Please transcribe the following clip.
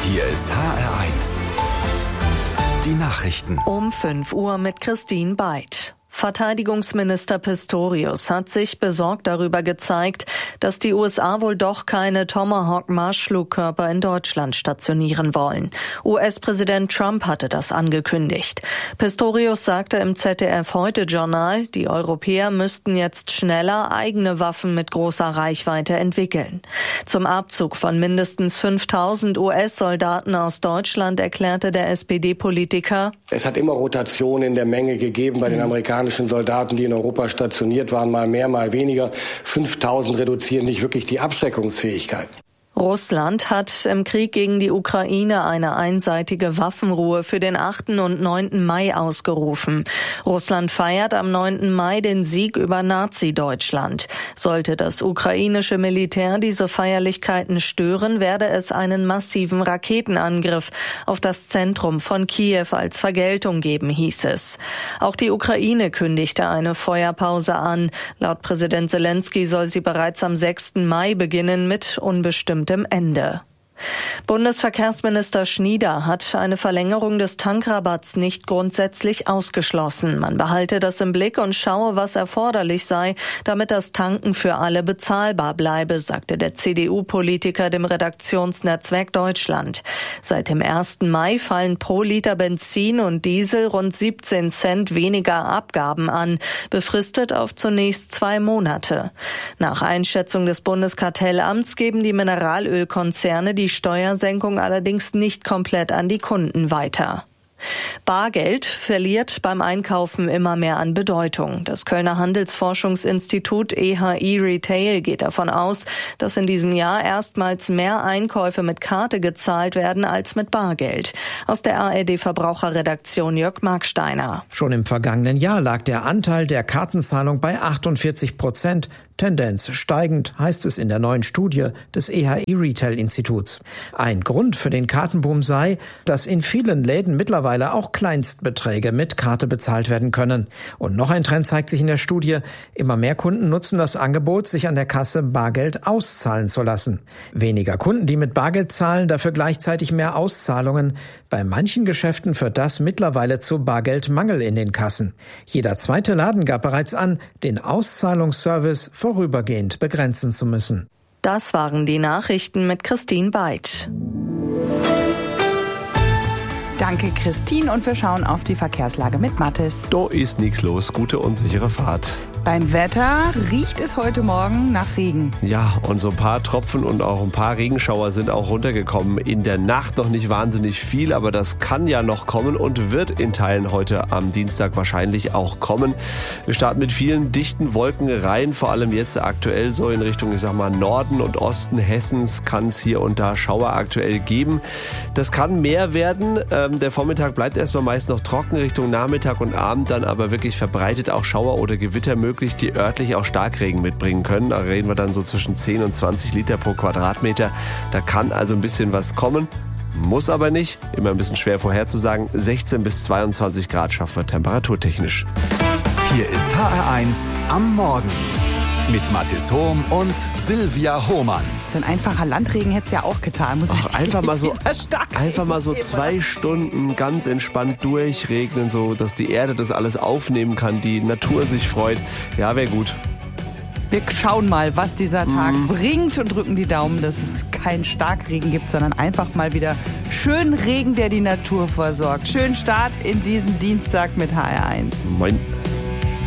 Hier ist HR1. Die Nachrichten. Um 5 Uhr mit Christine Beit. Verteidigungsminister Pistorius hat sich besorgt darüber gezeigt, dass die USA wohl doch keine Tomahawk-Marschflugkörper in Deutschland stationieren wollen. US-Präsident Trump hatte das angekündigt. Pistorius sagte im ZDF-Heute-Journal, die Europäer müssten jetzt schneller eigene Waffen mit großer Reichweite entwickeln. Zum Abzug von mindestens 5.000 US-Soldaten aus Deutschland erklärte der SPD-Politiker: Es hat immer Rotation in der Menge gegeben bei den amerikanischen Soldaten, die in Europa stationiert waren, mal mehr, mal weniger. 5.000 reduzieren nicht wirklich die Abschreckungsfähigkeit. Russland hat im Krieg gegen die Ukraine eine einseitige Waffenruhe für den 8. und 9. Mai ausgerufen. Russland feiert am 9. Mai den Sieg über Nazi-Deutschland. Sollte das ukrainische Militär diese Feierlichkeiten stören, werde es einen massiven Raketenangriff auf das Zentrum von Kiew als Vergeltung geben, hieß es. Auch die Ukraine kündigte eine Feuerpause an. Laut Präsident Zelensky soll sie bereits am 6. Mai beginnen mit unbestimmtem Ende. Bundesverkehrsminister Schnieder hat eine Verlängerung des Tankrabatts nicht grundsätzlich ausgeschlossen. Man behalte das im Blick und schaue, was erforderlich sei, damit das Tanken für alle bezahlbar bleibe, sagte der CDU-Politiker dem Redaktionsnetzwerk Deutschland. Seit dem 1. Mai fallen pro Liter Benzin und Diesel rund 17 Cent weniger Abgaben an, befristet auf zunächst 2 Monate. Nach Einschätzung des Bundeskartellamts geben die Mineralölkonzerne die Steuersenkung allerdings nicht komplett an die Kunden weiter. Bargeld verliert beim Einkaufen immer mehr an Bedeutung. Das Kölner Handelsforschungsinstitut EHI Retail geht davon aus, dass in diesem Jahr erstmals mehr Einkäufe mit Karte gezahlt werden als mit Bargeld. Aus der ARD-Verbraucherredaktion Jörg Marksteiner. Schon im vergangenen Jahr lag der Anteil der Kartenzahlung bei 48%. Tendenz steigend, heißt es in der neuen Studie des EHI Retail Instituts. Ein Grund für den Kartenboom sei, dass in vielen Läden mittlerweile auch Kleinstbeträge mit Karte bezahlt werden können. Und noch ein Trend zeigt sich in der Studie. Immer mehr Kunden nutzen das Angebot, sich an der Kasse Bargeld auszahlen zu lassen. Weniger Kunden, die mit Bargeld zahlen, dafür gleichzeitig mehr Auszahlungen. Bei manchen Geschäften führt das mittlerweile zu Bargeldmangel in den Kassen. Jeder zweite Laden gab bereits an, den Auszahlungsservice vorübergehend begrenzen zu müssen. Das waren die Nachrichten mit Christine Beit. Danke, Christine. Und wir schauen auf die Verkehrslage mit Mathis. Da ist nichts los. Gute und sichere Fahrt. Beim Wetter riecht es heute Morgen nach Regen. Ja, und so ein paar Tropfen und auch ein paar Regenschauer sind auch runtergekommen. In der Nacht noch nicht wahnsinnig viel, aber das kann ja noch kommen und wird in Teilen heute am Dienstag wahrscheinlich auch kommen. Wir starten mit vielen dichten Wolkenreihen, vor allem jetzt aktuell so in Richtung, Norden und Osten Hessens kann es hier und da Schauer aktuell geben. Das kann mehr werden. Der Vormittag bleibt erstmal meist noch trocken, Richtung Nachmittag und Abend dann aber wirklich verbreitet auch Schauer oder Gewitter möglich, die örtlich auch Starkregen mitbringen können. Da reden wir dann so zwischen 10 und 20 Liter pro Quadratmeter. Da kann also ein bisschen was kommen, muss aber nicht. Immer ein bisschen schwer vorherzusagen. 16 bis 22 Grad schaffen wir temperaturtechnisch. Hier ist HR1 am Morgen mit Mathis Hohm und Silvia Hohmann. So ein einfacher Landregen hätte es ja auch getan. Muss einfach mal so 2 Stunden ganz entspannt durchregnen, so dass die Erde das alles aufnehmen kann, die Natur sich freut. Ja, wäre gut. Wir schauen mal, was dieser Tag bringt und drücken die Daumen, dass es keinen Starkregen gibt, sondern einfach mal wieder schön Regen, der die Natur versorgt. Schönen Start in diesen Dienstag mit HR1. Moin.